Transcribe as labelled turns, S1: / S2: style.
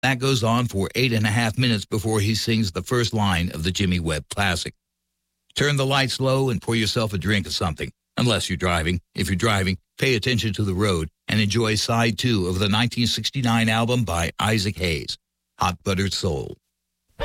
S1: That goes on for 8.5 minutes before he sings the first line of the Jimmy Webb classic. Turn the lights low and pour yourself a drink of something, unless you're driving. If you're driving, pay attention to the road and enjoy side 2 of the 1969 album by Isaac Hayes, Hot Buttered Soul.